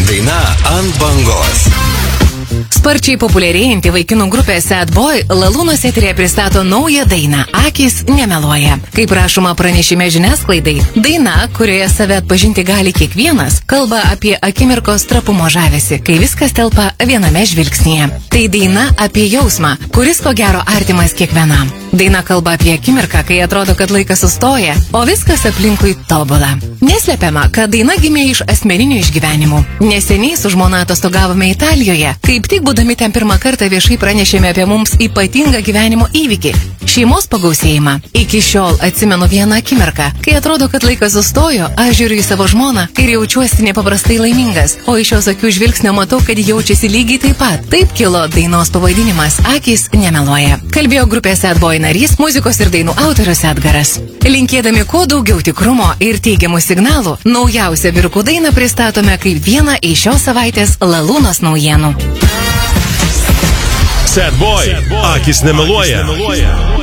daina ant bangos. Sparčiai populiarėjanti vaikinų grupė Sad Boy Lalūnos eterėje pristato naują dainą Akys nemeluoja. Kaip rašoma pranešime žiniasklaidai, daina, kurioje save atpažinti gali kiekvienas, kalba apie akimirkos trapumo žavesį, kai viskas telpa viename žvilgsnyje. Tai daina apie jausmą, kuris ko gero artimas kiekvienam. Daina kalba apie akimirką, kai atrodo, kad laikas sustoja, o viskas aplinkui tobula. Neslepiama, kad daina gimė iš asmeninių išgyvenimų. Neseniai su žmona atostogavome Italijoje, kaip tik būdami ten pirmą kartą viešai pranešėme apie mums ypatingą gyvenimo įvykį – šeimos pagausėjimą. Iki šiol atsimenu vieną akimirką, kai atrodo, kad laikas sustojo, aš žiūriu į savo žmoną ir jaučiuosi nepaprastai laimingas, o iš jos akių žvilgsnio matau, kad jaučiasi lygiai taip pat. Taip kilo dainos pavadinimas Akys nemeluoja. Kalbėjo grupės Sad Boy narys, muzikos ir dainų autorius Edgaras. Linkėdami kuo daugiau tikrumo ir teigiamų signalų, naujausią vyrukų dainą pristatome kaip vieną iš šios savaitės Lalūnos naujienų. Sad Boy, Akys nemeluoja.